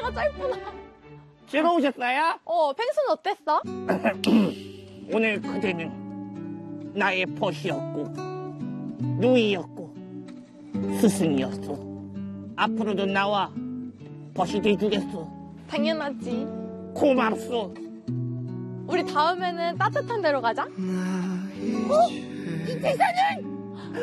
짧구나. 즐거우셨어요? 펭수는 어땠어? 오늘 그대는 나의 벗이었고 누이였고 스승이었어. 앞으로도 나와 벗이 돼주겠어. 당연하지. 고맙소. 우리 다음에는 따뜻한 데로 가자. 이 대사는